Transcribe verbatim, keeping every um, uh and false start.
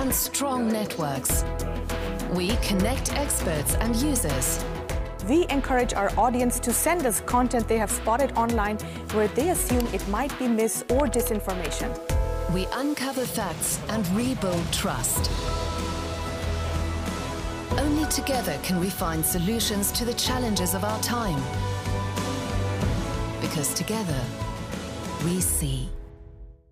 and strong networks. We connect experts and users. We encourage our audience to send us content they have spotted online where they assume it might be mis- or disinformation. We uncover facts and rebuild trust. Only together can we find solutions to the challenges of our time. Because together, we see.